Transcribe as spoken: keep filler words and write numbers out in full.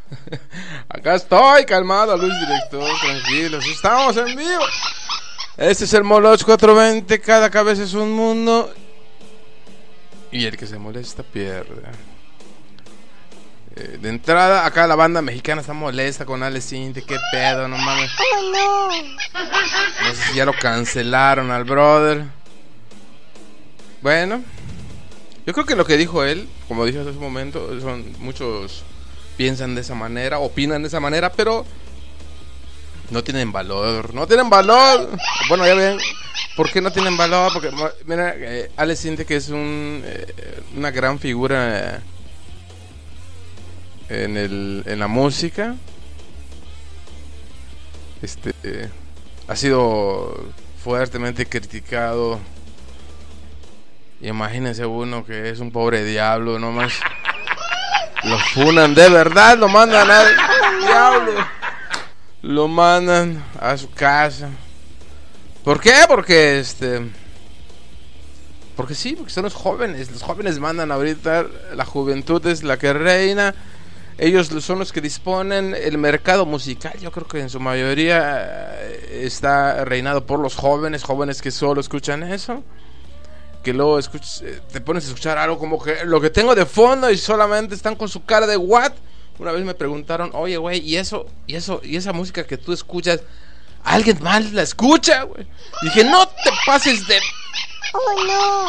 Acá estoy, calmado, luz director, tranquilos, estamos en vivo. Este es el Moloch cuatrocientos veinte, cada cabeza es un mundo. Y el que se molesta pierde. eh, De entrada, acá la banda mexicana está molesta con Alex Intec. Qué pedo, no mames. Oh, no. No sé si ya lo cancelaron al brother. Bueno, yo creo que lo que dijo él, como dije hace un momento, son muchos piensan de esa manera, opinan de esa manera, pero no tienen valor, no tienen valor. Bueno, ya ven, ¿por qué no tienen valor? Porque, mira, eh, Alex Intec es un, eh, una gran figura en, el, en la música. Este, eh, ha sido fuertemente criticado. Imagínense uno que es un pobre diablo, nomás lo funan de verdad, lo mandan al diablo, lo mandan a su casa. ¿Por qué? Porque este, porque sí, porque son los jóvenes, los jóvenes mandan ahorita, la juventud es la que reina, ellos son los que disponen el mercado musical. Yo creo que en su mayoría está reinado por los jóvenes, jóvenes que solo escuchan eso. Que luego escuchas, te pones a escuchar algo como que lo que tengo de fondo y solamente están con su cara de what. Una vez me preguntaron, oye, güey, ¿y eso, y eso, y esa música que tú escuchas, alguien más la escucha, güey? Dije, no te pases de... Oh, no.